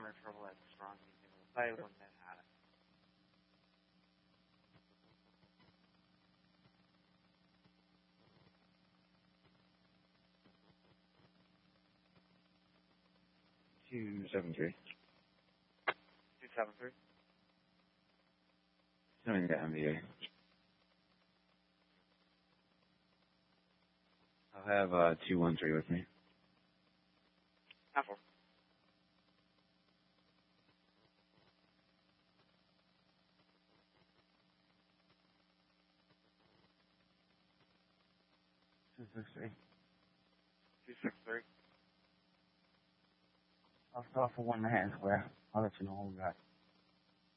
trouble at strong music. We'll play one that had it. Two 7-3. 273. Doing the MBA. I'll have 213 with me. Apple. Two 6-3. 263. I'll start for 1.5 square. I'll let you know what we got.